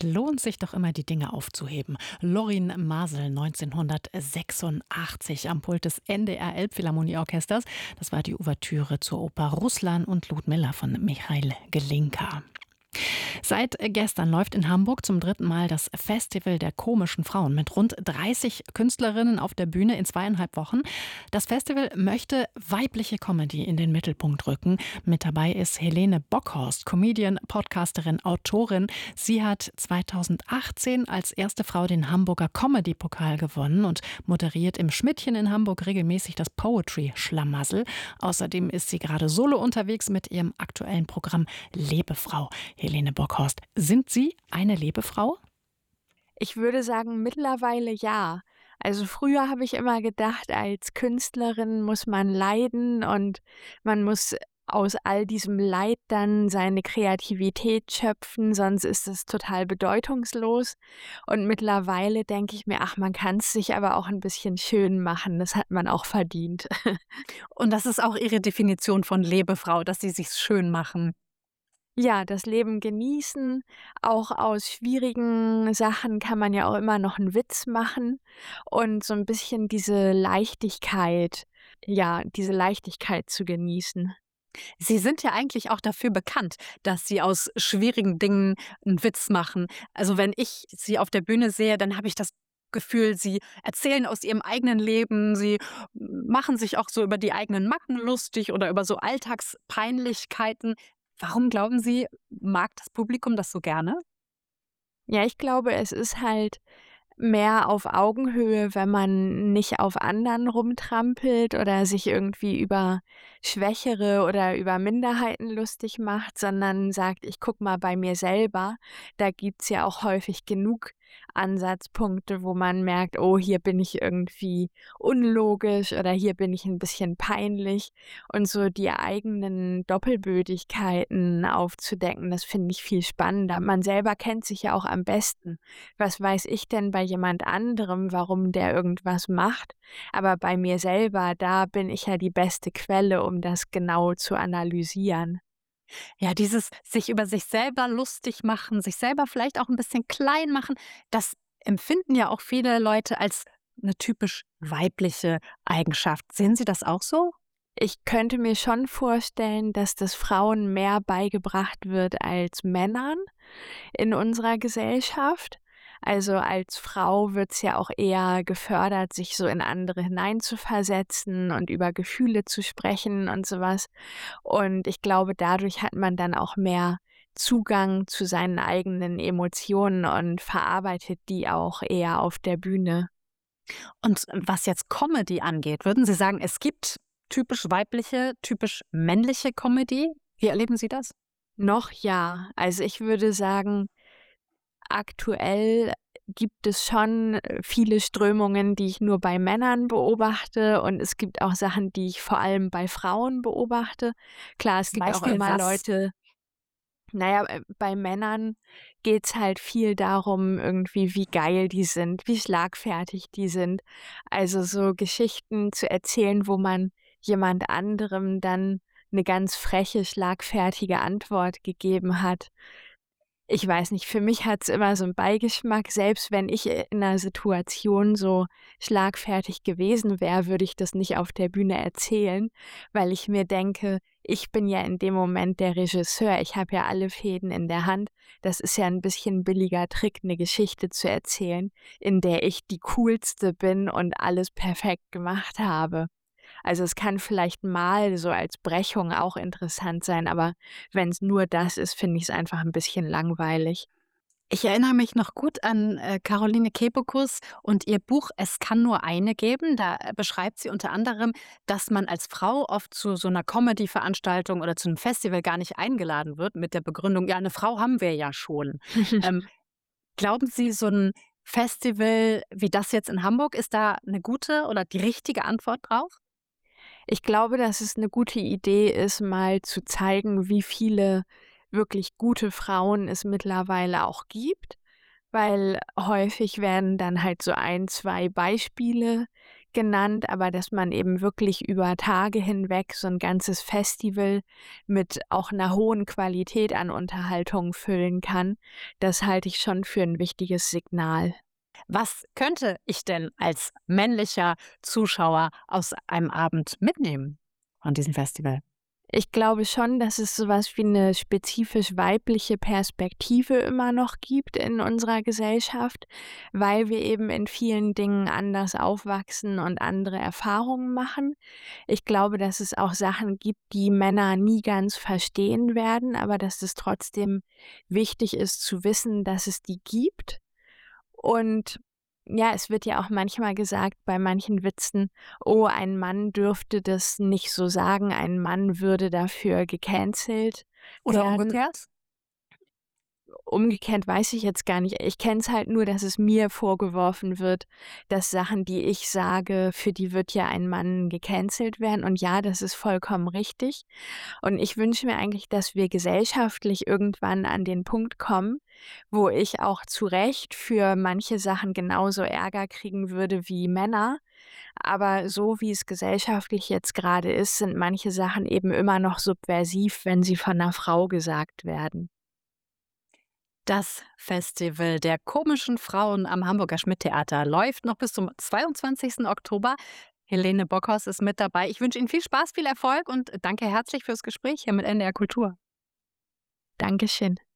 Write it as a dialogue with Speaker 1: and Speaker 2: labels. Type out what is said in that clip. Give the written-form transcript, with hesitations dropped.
Speaker 1: Lohnt sich doch immer, die Dinge aufzuheben. Lorin Maazel 1986 am Pult des NDR Elbphilharmonieorchesters. Das war die Ouvertüre zur Oper Ruslan und Ludmilla von Michail Glinka. Seit gestern läuft in Hamburg zum dritten Mal das Festival der komischen Frauen mit rund 30 Künstlerinnen auf der Bühne in 2,5 Wochen. Das Festival möchte weibliche Comedy in den Mittelpunkt rücken. Mit dabei ist Helene Bockhorst, Comedian, Podcasterin, Autorin. Sie hat 2018 als erste Frau den Hamburger Comedy-Pokal gewonnen und moderiert im Schmidtchen in Hamburg regelmäßig das Poetry-Schlamassel. Außerdem ist sie gerade solo unterwegs mit ihrem aktuellen Programm Lebefrau. Helene Bockhorst, sind Sie eine Lebefrau?
Speaker 2: Ich würde sagen, mittlerweile ja. Also früher habe ich immer gedacht, als Künstlerin muss man leiden und man muss aus all diesem Leid dann seine Kreativität schöpfen, sonst ist es total bedeutungslos. Und mittlerweile denke ich mir, ach, man kann es sich aber auch ein bisschen schön machen, das hat man auch verdient.
Speaker 3: Und das ist auch Ihre Definition von Lebefrau, dass Sie sich's schön machen.
Speaker 2: Ja, das Leben genießen. Auch aus schwierigen Sachen kann man ja auch immer noch einen Witz machen und so ein bisschen diese Leichtigkeit zu genießen.
Speaker 3: Sie sind ja eigentlich auch dafür bekannt, dass Sie aus schwierigen Dingen 'n Witz machen. Also, wenn ich Sie auf der Bühne sehe, dann habe ich das Gefühl, Sie erzählen aus Ihrem eigenen Leben, Sie machen sich auch so über die eigenen Macken lustig oder über so Alltagspeinlichkeiten. Warum glauben Sie, mag das Publikum das so gerne?
Speaker 2: Ja, ich glaube, es ist halt mehr auf Augenhöhe, wenn man nicht auf anderen rumtrampelt oder sich irgendwie über Schwächere oder über Minderheiten lustig macht, sondern sagt: „Ich gucke mal bei mir selber." Da gibt's ja auch häufig genug Ansatzpunkte, wo man merkt: „Oh, hier bin ich irgendwie unlogisch oder hier bin ich ein bisschen peinlich." Und so die eigenen Doppelbödigkeiten aufzudecken, das finde ich viel spannender. Man selber kennt sich ja auch am besten. Was weiß ich denn bei jemand anderem, warum der irgendwas macht? Aber bei mir selber, da bin ich ja die beste Quelle, um das genau zu analysieren.
Speaker 3: Ja, dieses sich über sich selber lustig machen, sich selber vielleicht auch ein bisschen klein machen, das empfinden ja auch viele Leute als eine typisch weibliche Eigenschaft. Sehen Sie das auch so?
Speaker 2: Ich könnte mir schon vorstellen, dass das Frauen mehr beigebracht wird als Männern in unserer Gesellschaft. Also als Frau wird's ja auch eher gefördert, sich so in andere hineinzuversetzen und über Gefühle zu sprechen und sowas. Und ich glaube, dadurch hat man dann auch mehr Zugang zu seinen eigenen Emotionen und verarbeitet die auch eher auf der Bühne.
Speaker 3: Und was jetzt Comedy angeht, würden Sie sagen, es gibt typisch weibliche, typisch männliche Comedy? Wie erleben Sie das?
Speaker 2: Noch ja. Also ich würde sagen, aktuell gibt es schon viele Strömungen, die ich nur bei Männern beobachte, und es gibt auch Sachen, die ich vor allem bei Frauen beobachte. Klar, es
Speaker 3: Zum
Speaker 2: gibt auch
Speaker 3: Beispiel
Speaker 2: immer
Speaker 3: was?
Speaker 2: Leute. Bei Männern geht's halt viel darum irgendwie, wie geil die sind, wie schlagfertig die sind. Also, so Geschichten zu erzählen, wo man jemand anderem dann 'ne ganz freche, schlagfertige Antwort gegeben hat. Ich weiß nicht, für mich hat's immer so 'n Beigeschmack. Selbst wenn ich in 'ner Situation so schlagfertig gewesen wäre, würde ich das nicht auf der Bühne erzählen, weil ich mir denke, ich bin ja in dem Moment der Regisseur. Ich habe ja alle Fäden in der Hand. Das ist ja 'n bisschen billiger Trick, 'ne Geschichte zu erzählen, in der ich die Coolste bin und alles perfekt gemacht habe. Also, es kann vielleicht mal so als Brechung auch interessant sein, aber wenn's nur das ist, finde ich's einfach 'n bisschen langweilig.
Speaker 3: Ich erinnere mich noch gut an, Caroline Kebekus und ihr Buch „Es kann nur eine geben". Da, beschreibt sie unter anderem, dass man als Frau oft zu so einer Comedy-Veranstaltung oder zu einem Festival gar nicht eingeladen wird mit der Begründung: „Ja, eine Frau haben wir ja schon." Ähm, glauben Sie, so ein Festival wie das jetzt in Hamburg, ist da eine gute oder die richtige Antwort drauf?
Speaker 2: Ich glaube, dass es 'ne gute Idee ist, mal zu zeigen, wie viele wirklich gute Frauen es mittlerweile auch gibt, weil häufig werden dann halt so ein, 2 Beispiele genannt, aber dass man eben wirklich über Tage hinweg so ein ganzes Festival mit auch einer hohen Qualität an Unterhaltung füllen kann, das halte ich schon für ein wichtiges Signal.
Speaker 3: Was könnte ich denn als männlicher Zuschauer aus einem Abend mitnehmen von diesem Festival?
Speaker 2: Ich glaube schon, dass es sowas wie eine spezifisch weibliche Perspektive immer noch gibt in unserer Gesellschaft, weil wir eben in vielen Dingen anders aufwachsen und andere Erfahrungen machen. Ich glaube, dass es auch Sachen gibt, die Männer nie ganz verstehen werden, aber dass es trotzdem wichtig ist zu wissen, dass es die gibt. Und ja, es wird ja auch manchmal gesagt bei manchen Witzen: „Oh, ein Mann dürfte das nicht so sagen, ein Mann würde dafür gecancelt
Speaker 3: Oder
Speaker 2: werden.“
Speaker 3: umgekehrt?
Speaker 2: Umgekehrt weiß ich jetzt gar nicht. Ich kenne es halt nur, dass es mir vorgeworfen wird, dass Sachen, die ich sage, für die wird ja ein Mann gecancelt werden. Und ja, das ist vollkommen richtig. Und ich wünsche mir eigentlich, dass wir gesellschaftlich irgendwann an den Punkt kommen, wo ich auch zu Recht für manche Sachen genauso Ärger kriegen würde wie Männer. Aber so wie es gesellschaftlich jetzt gerade ist, sind manche Sachen eben immer noch subversiv, wenn sie von einer Frau gesagt werden.
Speaker 3: Das Festival der komischen Frauen am Hamburger Schmidt-Theater läuft noch bis zum 22. Oktober. Helene Bockhaus ist mit dabei. Ich wünsche Ihnen viel Spaß, viel Erfolg und danke herzlich fürs Gespräch hier mit NDR Kultur.
Speaker 2: Dankeschön.